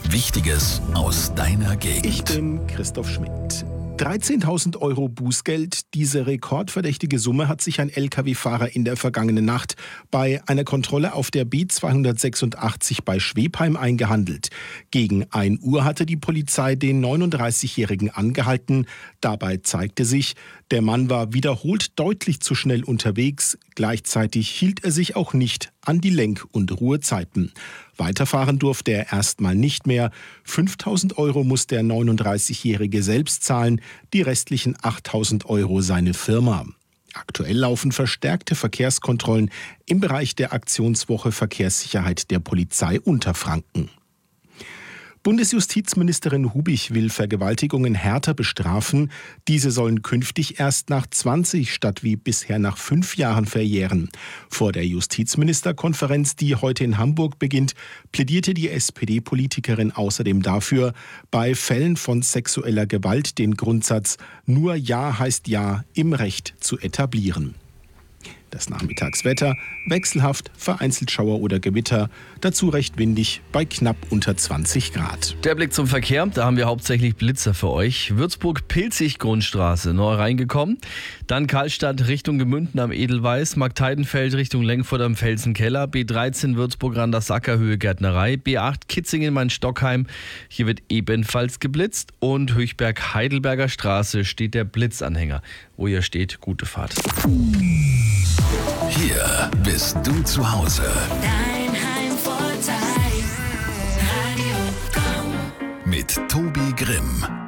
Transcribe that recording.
Wichtiges aus deiner Gegend. Ich bin Christoph Schmidt. 13.000 Euro Bußgeld. Diese rekordverdächtige Summe hat sich ein Lkw-Fahrer in der vergangenen Nacht bei einer Kontrolle auf der B286 bei Schwebheim eingehandelt. Gegen 1 Uhr hatte die Polizei den 39-Jährigen angehalten. Dabei zeigte sich, der Mann war wiederholt deutlich zu schnell unterwegs. Gleichzeitig hielt er sich auch nicht an die Lenk- und Ruhezeiten. Weiterfahren durfte er erstmal nicht mehr. 5.000 Euro muss der 39-Jährige selbst zahlen, die restlichen 8.000 Euro seine Firma. Aktuell laufen verstärkte Verkehrskontrollen im Bereich der Aktionswoche Verkehrssicherheit der Polizei Unterfranken. Bundesjustizministerin Hubich will Vergewaltigungen härter bestrafen. Diese sollen künftig erst nach 20 statt wie bisher nach 5 Jahren verjähren. Vor der Justizministerkonferenz, die heute in Hamburg beginnt, plädierte die SPD-Politikerin außerdem dafür, bei Fällen von sexueller Gewalt den Grundsatz „Nur Ja heißt Ja" im Recht zu etablieren. Das Nachmittagswetter: wechselhaft, vereinzelt Schauer oder Gewitter, dazu recht windig bei knapp unter 20 Grad. Der Blick zum Verkehr, da haben wir hauptsächlich Blitzer für euch. Würzburg-Pilzig-Grundstraße, neu reingekommen. Dann Karlstadt Richtung Gemünden am Edelweiß, Marktheidenfeld Richtung Lengfurt am Felsenkeller, B13 Würzburg-Randersacker Höhe Gärtnerei, B8 Kitzingen-Main-Stockheim, hier wird ebenfalls geblitzt und Höchberg-Heidelberger Straße steht der Blitzanhänger. Wo ihr steht, gute Fahrt. Hier bist du zu Hause. Dein Heimvorteil, Radio Komm. Mit Tobi Grimm.